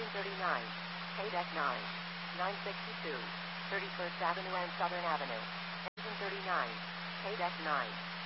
39, KDEC 9, 962, 31st Avenue and Southern Avenue. Engine 39, KDEC 9.